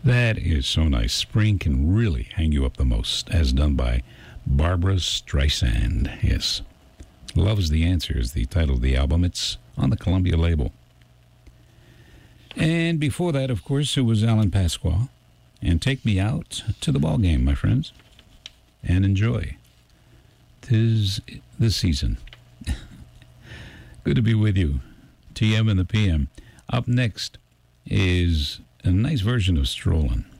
That is so nice. Spring can really hang you up the most, as done by Barbara Streisand. Yes. Love is the Answer is the title of the album. It's on the Columbia label. And before that, of course, it was Alan Pasqua. And Take Me Out to the Ball Game, my friends. And enjoy. 'Tis the season. Good to be with you. TM and the PM. Up next is a nice version of Strollin'.